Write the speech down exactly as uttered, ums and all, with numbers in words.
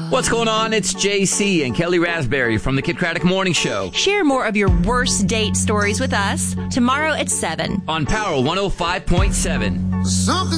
What's going on? It's J C and Kelly Raspberry from the Kid Craddock Morning Show. Share more of your worst date stories with us tomorrow at seven on Power one oh five point seven. Something